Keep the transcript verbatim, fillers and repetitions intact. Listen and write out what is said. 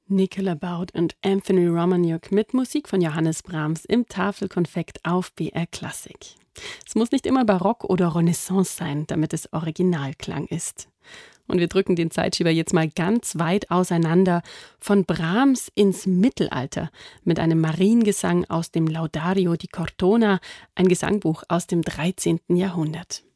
Nicola Baud und Anthony Romaniuk mit Musik von Johannes Brahms im Tafelkonfekt auf B R Klassik. Es muss nicht immer Barock oder Renaissance sein, damit es Originalklang ist. Und wir drücken den Zeitschieber jetzt mal ganz weit auseinander, von Brahms ins Mittelalter, mit einem Mariengesang aus dem Laudario di Cortona, ein Gesangbuch aus dem dreizehnten Jahrhundert.